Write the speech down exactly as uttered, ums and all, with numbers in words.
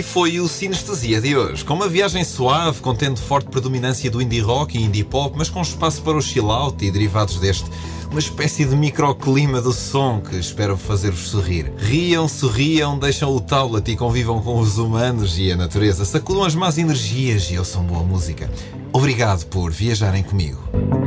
foi o Sinestesia de hoje, com uma viagem suave, contendo forte predominância do indie rock e indie pop, mas com espaço para o chill out e derivados deste. Uma espécie de microclima do som que espero fazer-vos sorrir. Riam, sorriam, deixam o tablet e convivam com os humanos e a natureza. Sacudam as más energias e ouçam boa música. Obrigado por viajarem comigo.